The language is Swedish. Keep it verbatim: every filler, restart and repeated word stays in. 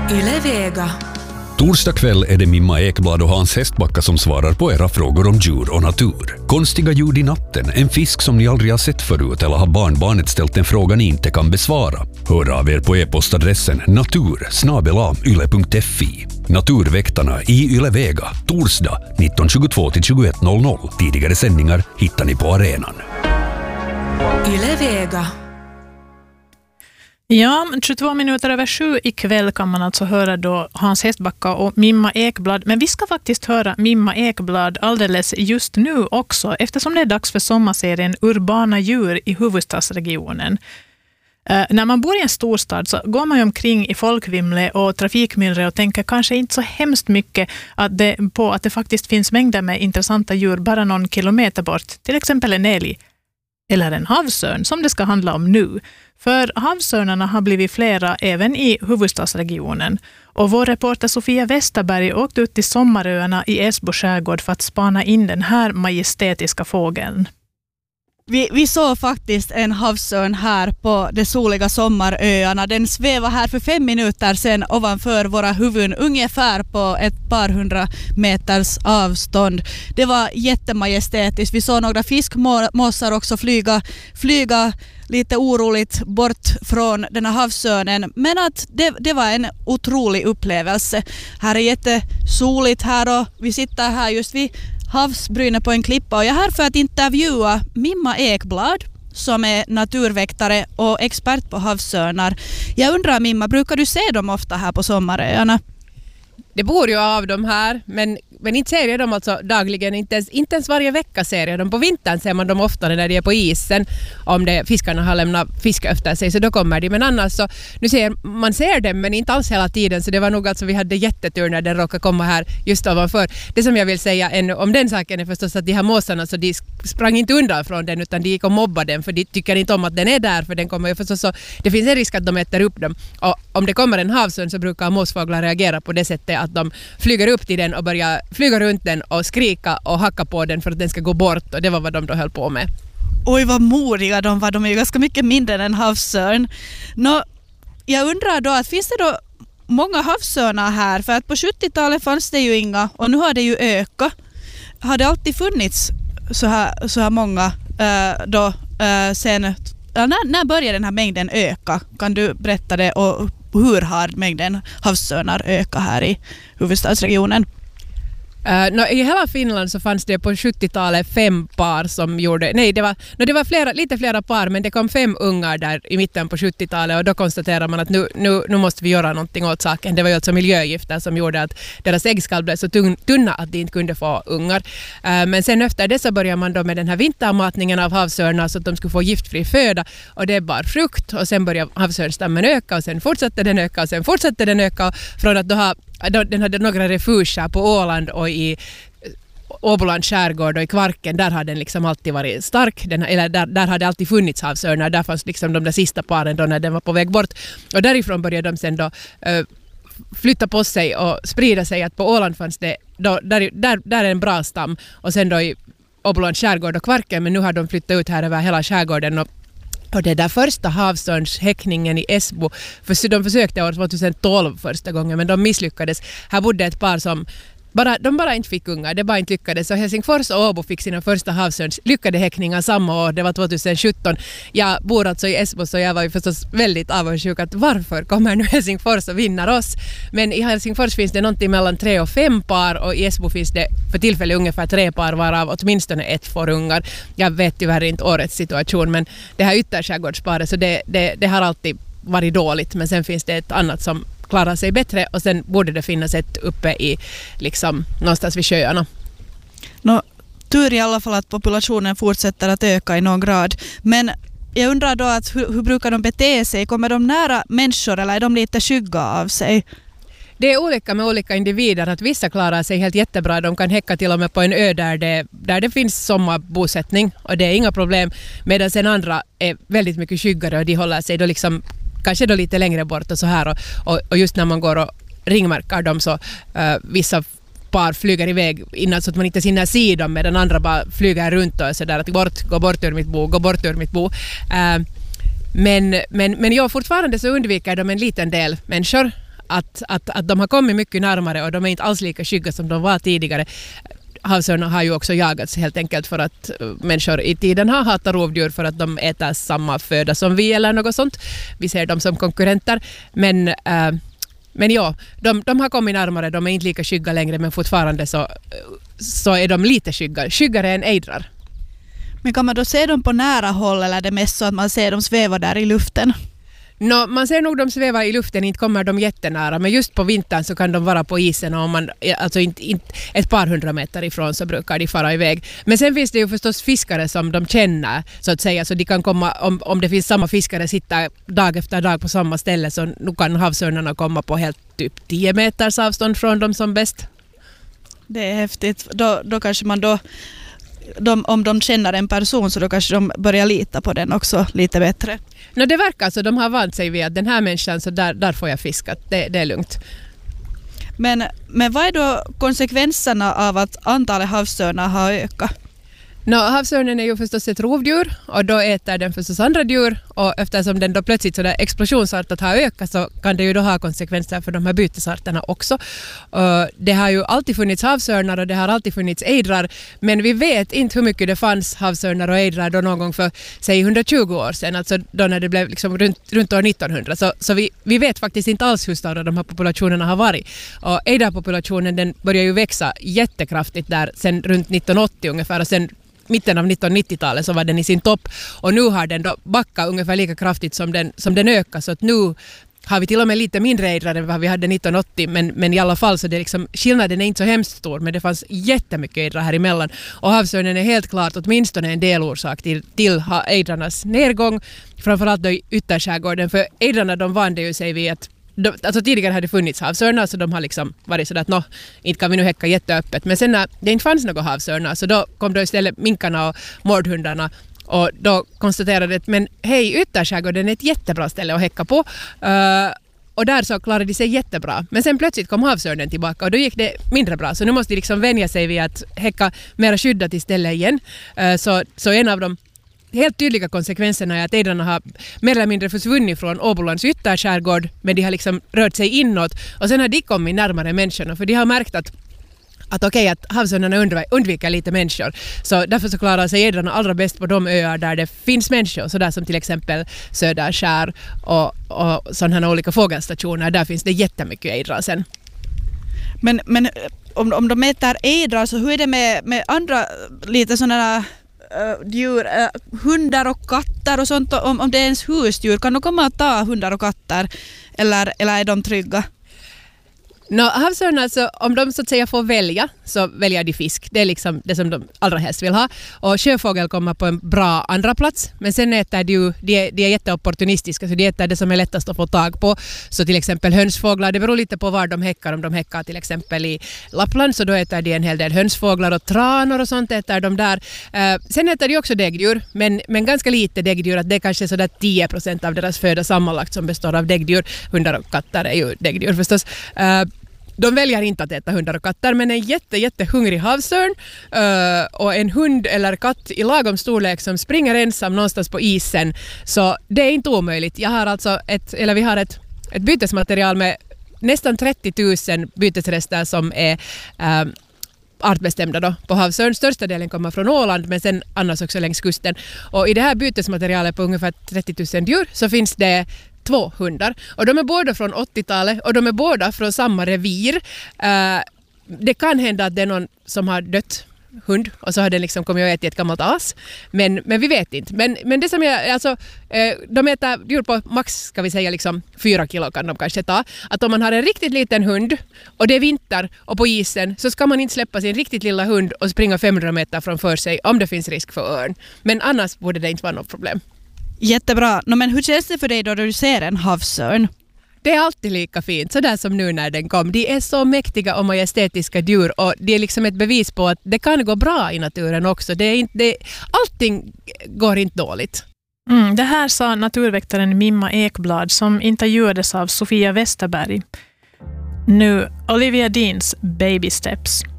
Yle Vega. Torsdag kväll är det Mimma Ekblad och Hans Hästbacka som svarar på era frågor om djur och natur. Konstiga ljud i natten, en fisk som ni aldrig har sett förut eller har barnbarnet ställt en fråga ni inte kan besvara. Hör av er på e-postadressen natur snabel-a yle punkt fi. Naturväktarna i Yle Vega, torsdag nitton tjugotvå till tjugoett noll noll. Tidigare sändningar hittar ni på arenan. Yle Vega. Ja, tjugotvå minuter över sju ikväll kan man alltså höra då Hans Hästbacka och Mimma Ekblad. Men vi ska faktiskt höra Mimma Ekblad alldeles just nu också, eftersom det är dags för sommarserien Urbana djur i huvudstadsregionen. Uh, när man bor i en storstad så går man ju omkring i folkvimle och trafikmyllre och tänker kanske inte så hemskt mycket att det, på att det faktiskt finns mängder med intressanta djur bara någon kilometer bort. Till exempel en älg eller en havsörn som det ska handla om nu. För havsörnarna har blivit flera även i huvudstadsregionen. Och vår reporter Sofia Westerberg åkte ut till Sommaröarna i Esbo skärgård för att spana in den här majestätiska fågeln. Vi, vi såg faktiskt en havsörn här på de soliga Sommaröarna. Den svävar här för fem minuter sedan ovanför våra huvuden, ungefär på ett par hundra meters avstånd. Det var jättemajestätiskt. Vi såg några fiskmåsar också flyga, flyga lite oroligt bort från den här havsörnen. Men att det, det var en otrolig upplevelse. Här är jättesoligt här och vi sitter här just vid havsbrynet på en klippa och jag är här för att intervjua Mimma Ekblad som är naturväktare och expert på havsörnar. Jag undrar Mimma, brukar du se dem ofta här på Sommaröarna? Det bor ju av dem här, men, men inte ser jag dem alltså dagligen, inte ens, inte ens varje vecka ser jag dem. På vintern ser man dem oftare när de är på isen, om det, fiskarna har lämnat fisk efter sig, så då kommer de. Men annars så, nu ser man ser dem, men inte alls hela tiden, så det var nog alltså, vi hade jättetur när den råkade komma här just ovanför. Det som jag vill säga ännu om den saken är förstås att de här måsarna, så de sprang inte undan från den, utan de gick och mobbade den, för de tycker inte om att den är där, för den kommer ju förstås så, det finns en risk att de äter upp dem. Och om det kommer en havsörn så brukar måsfåglar reagera på det sättet att de flyger upp till den och börjar flyga runt den och skrika och hacka på den för att den ska gå bort, och det var vad de då höll på med. Oj, vad modiga de var. De är ju ganska mycket mindre än en havsörn. Nå, jag undrar då, att finns det då många havsörnar här? För att på sjuttiotalet fanns det ju inga och nu har det ju ökat. Har det alltid funnits så här, så här många uh, då uh, sen... Uh, när, när börjar den här mängden öka? Kan du berätta det, och hur har mängden havsörnar ökat här i huvudstadsregionen? Uh, no, I hela Finland så fanns det på sjuttiotalet fem par som gjorde, nej det var, no, det var flera, lite flera par, men det kom fem ungar där i mitten på sjuttiotalet, och då konstaterade man att nu, nu, nu måste vi göra någonting åt saken. Det var ju alltså miljögifter som gjorde att deras äggskal blev så tunna att de inte kunde få ungar. Uh, men sen efter det så började man då med den här vintermatningen av havsörnar så att de skulle få giftfri föda, och det var frukt, och sen började havsörnstammen öka och sen fortsatte den öka och sen fortsatte den öka från att då ha den hade några refuger på Åland och i Åbolands skärgård och i Kvarken. Där hade den liksom alltid varit stark. Den, eller där, där hade alltid funnits havsörnar. Där fanns liksom de där sista paren då när den var på väg bort. Och därifrån började de sen då uh, flytta på sig och sprida sig. Att på Åland fanns det, då, där, där, där är en bra stam. Och sen då i Åbolands skärgård och Kvarken. Men nu har de flyttat ut här över hela skärgården, och Och det där första havsörnshäckningen i Esbo, för de försökte år tjugohundratolv första gången, men de misslyckades. Här bodde ett par som bara, de bara inte fick ungar, det bara inte lyckades. Så Helsingfors och Åbo fick sina första havsörns lyckade häckningar samma år, det var tjugosjutton. Jag bor alltså i Esbo, så jag var ju förstås väldigt avundsjuk att varför kommer nu Helsingfors och vinner oss? Men i Helsingfors finns det någonting mellan tre och fem par, och i Esbo finns det för tillfället ungefär tre par, varav åtminstone ett får ungar. Jag vet tyvärr inte årets situation, men det här ytterskärgårdsparet, så det, det, det har alltid varit dåligt, men sen finns det ett annat som klarar sig bättre, och sen borde det finnas ett uppe i liksom någonstans vid sjöarna. Nå, tur i alla fall att populationen fortsätter att öka i någon grad, men jag undrar då att hur, hur brukar de bete sig? Kommer de nära människor eller är de lite skygga av sig? Det är olika med olika individer, att vissa klarar sig helt jättebra. De kan häcka till och med på en ö där det, där det finns sommarbosättning, och det är inga problem, medan sen andra är väldigt mycket skyggare och de håller sig då liksom kanske då lite längre bort och så här, och, och, och just när man går och ringmärkar dem så uh, vissa par flyger iväg innan så att man inte hinner se dem, medan andra bara flyger runt och så där att bort, gå bort ur mitt bo, gå bort ur mitt bo. Uh, men, men, men jag fortfarande så undviker de en liten del människor. att, att, att de har kommit mycket närmare och de är inte alls lika skygga som de var tidigare. Havsörnar har ju också jagats helt enkelt för att människor i tiden har hatat rovdjur för att de äter samma föda som vi eller något sånt. Vi ser dem som konkurrenter. Men, äh, men ja, de, de har kommit närmare, de är inte lika skygga längre men fortfarande så, så är de lite skygga, skyggare än ejdrar. Men kan man då se dem på nära håll eller är det mest så att man ser dem sväva där i luften? No, man ser nog de svävar i luften, inte kommer de jättenära, men just på vintern så kan de vara på isen och om man, alltså inte, inte ett par hundra meter ifrån så brukar de fara iväg. Men sen finns det ju förstås fiskare som de känner så att säga, så de kan komma, om, om det finns samma fiskare sitta dag efter dag på samma ställe så nu kan havsörnarna komma på helt typ tio meters avstånd från dem som bäst. Det är häftigt, då, då kanske man då De, om de känner en person så då kanske de börjar lita på den också lite bättre. No, det verkar så. De har vant sig vid att den här människan så där, där får jag fiska. Det, det är lugnt. Men, men vad är då konsekvenserna av att antalet havsörnar har ökat? No, havsörnen är ju förstås ett rovdjur och då äter den förstås andra djur och eftersom den då plötsligt så där explosionsartat har ökat så kan det ju då ha konsekvenser för de här bytesarterna också. Uh, det har ju alltid funnits havsörnar och det har alltid funnits ejdrar men vi vet inte hur mycket det fanns havsörnar och ejdrar då någon gång för säg hundratjugo år sedan, alltså då när det blev liksom runt, runt år nittonhundra. Så, så vi, vi vet faktiskt inte alls hur stora de här populationerna har varit. Och ejdarpopulationen den börjar ju växa jättekraftigt där sen runt nittonhundraåttio ungefär och sen mitten av nittonhundranittiotalet så var den i sin topp och nu har den då backat ungefär lika kraftigt som den, som den ökar så att nu har vi till och med lite mindre ejdrar än vad vi hade nittonhundraåttio men, men i alla fall så det är liksom, skillnaden är inte så hemskt stor men det fanns jättemycket ejdrar här emellan och havsörnen är helt klart åtminstone en delorsak till, till ejdrarnas nedgång framförallt då i ytterskärgården för ejdrarna de vande ju sig vid att De, alltså tidigare hade det funnits havsörnar så de har liksom varit sådär att no, inte kan vi nu häcka jätteöppet men sen när det inte fanns några havsörnar så då kom då istället minkarna och mordhundarna och då konstaterade att men hej, ytterskärgården är ett jättebra ställe att häcka på uh, och där så klarade de sig jättebra men sen plötsligt kom havsörnen tillbaka och då gick det mindre bra så nu måste de liksom vänja sig vid att häcka mera skyddat istället igen uh, så, så en av dem helt tydliga konsekvenserna är att ejdrarna har mer eller mindre försvunnit från Åbolands ytterskärgård men de har liksom rört sig inåt och sen har de kommit närmare människorna för de har märkt att att okej, okay, att havsörnarna undviker lite människor. Så därför så klarar sig ejdrarna allra bäst på de öar där det finns människor, så där som till exempel Söderskär och, och sådana olika fågelstationer, där finns det jättemycket ejdrar sen. Men, men om, om de äter ejdrar så hur är det med, med andra lite sådana Uh, djur, uh, hundar och katter och sånt, om, om det är ens husdjur, kan de komma att ta hundar och katter eller, eller är de trygga? No, havsörnar, alltså, om de så att säga får välja så väljer de fisk. Det är liksom det som de allra helst vill ha. Och sjöfågel kommer på en bra andra plats. Men sen äter de ju, de är, de är jätteopportunistiska så de äter det som är lättast att få tag på. Så till exempel hönsfåglar, det beror lite på var de häckar. Om de häckar till exempel i Lappland så då äter de en hel del hönsfåglar och tranor och sånt äter de där. Uh, sen äter de också däggdjur, men, men ganska lite däggdjur. Att det är kanske sådär tio procent av deras föda sammanlagt som består av däggdjur. Hundar och katter är ju däggdjur förstås. Uh, De väljer inte att äta hundar och katter, men en jätte, jättehungrig havsörn uh, och en hund eller katt i lagom storlek som springer ensam någonstans på isen. Så det är inte omöjligt. Jag har alltså ett, eller vi har ett, ett bytesmaterial med nästan trettio tusen bytesrester som är uh, artbestämda då på havsörn. Största delen kommer från Åland men sen annars också längs kusten. Och i det här bytesmaterialet på ungefär trettio tusen djur så finns det två hundar. Och de är båda från åttiotalet och de är båda från samma revir. Uh, det kan hända att det är någon som har dött hund och så har den liksom kommit och ätit ett gammalt as. Men, men vi vet inte. Men, men det som är, alltså, eh, de äter djur på max, ska vi säga, liksom fyra kilo kan de kanske ta. Att om man har en riktigt liten hund och det är vinter och på isen så ska man inte släppa sin riktigt lilla hund och springa femhundra meter framför sig om det finns risk för örn. Men annars borde det inte vara något problem. Jättebra. No, men hur känns det för dig då du ser en havsörn? Det är alltid lika fint, sådär som nu när den kom. De är så mäktiga och majestätiska djur och det är liksom ett bevis på att det kan gå bra i naturen också. Det är inte, det, allting går inte dåligt. Mm, det här sa naturväktaren Mimma Ekblad som intervjuades av Sofia Westerberg. Nu Olivia Deans Baby Steps.